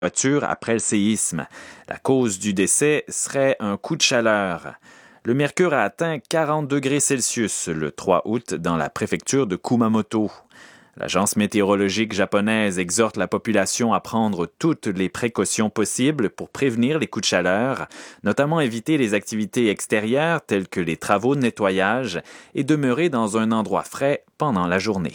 voiture après le séisme. La cause du décès serait un coup de chaleur. Le mercure a atteint 40 degrés Celsius le 3 août dans la préfecture de Kumamoto. L'agence météorologique japonaise exhorte la population à prendre toutes les précautions possibles pour prévenir les coups de chaleur, notamment éviter les activités extérieures telles que les travaux de nettoyage et demeurer dans un endroit frais pendant la journée.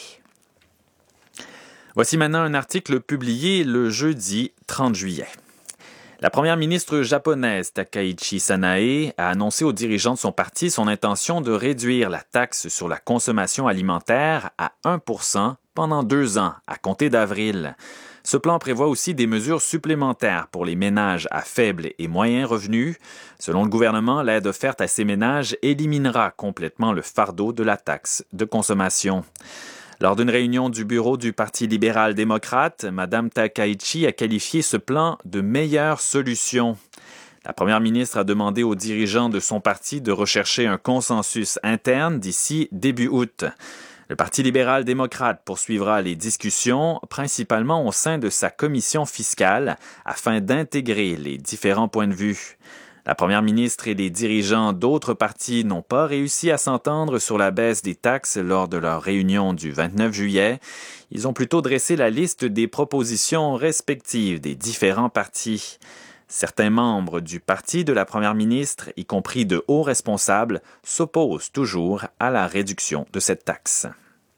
Voici maintenant un article publié le jeudi 30 juillet. La première ministre japonaise Takaichi Sanae a annoncé aux dirigeants de son parti son intention de réduire la taxe sur la consommation alimentaire à 1% pendant 2 ans, à compter d'avril. Ce plan prévoit aussi des mesures supplémentaires pour les ménages à faible et moyen revenu. Selon le gouvernement, l'aide offerte à ces ménages éliminera complètement le fardeau de la taxe de consommation. Lors d'une réunion du bureau du Parti libéral-démocrate, Mme Takaichi a qualifié ce plan de meilleure solution. La première ministre a demandé aux dirigeants de son parti de rechercher un consensus interne d'ici début août. Le Parti libéral-démocrate poursuivra les discussions, principalement au sein de sa commission fiscale, afin d'intégrer les différents points de vue. La première ministre et les dirigeants d'autres partis n'ont pas réussi à s'entendre sur la baisse des taxes lors de leur réunion du 29 juillet. Ils ont plutôt dressé la liste des propositions respectives des différents partis. Certains membres du parti de la première ministre, y compris de hauts responsables, s'opposent toujours à la réduction de cette taxe.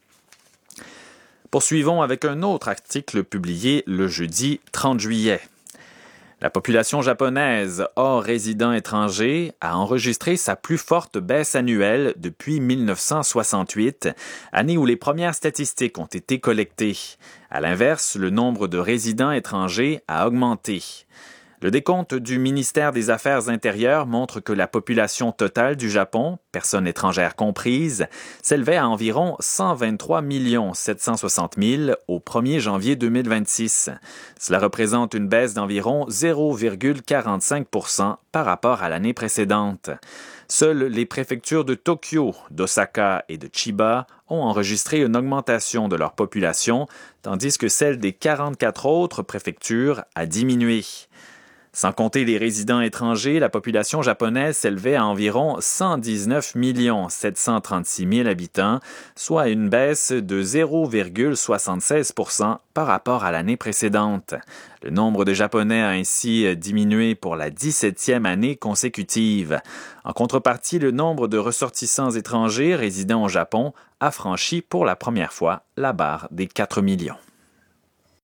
Poursuivons avec un autre article publié le jeudi 30 juillet. La population japonaise hors résidents étrangers a enregistré sa plus forte baisse annuelle depuis 1968, année où les premières statistiques ont été collectées. À l'inverse, le nombre de résidents étrangers a augmenté. Le décompte du ministère des Affaires intérieures montre que la population totale du Japon, personnes étrangères comprises, s'élevait à environ 123 760 000 au 1er janvier 2026. Cela représente une baisse d'environ 0,45% par rapport à l'année précédente. Seules les préfectures de Tokyo, d'Osaka et de Chiba ont enregistré une augmentation de leur population, tandis que celle des 44 autres préfectures a diminué. Sans compter les résidents étrangers, la population japonaise s'élevait à environ 119 736 000 habitants, soit une baisse de 0,76% par rapport à l'année précédente. Le nombre de Japonais a ainsi diminué pour la 17e année consécutive. En contrepartie, le nombre de ressortissants étrangers résidant au Japon a franchi pour la première fois la barre des 4 millions.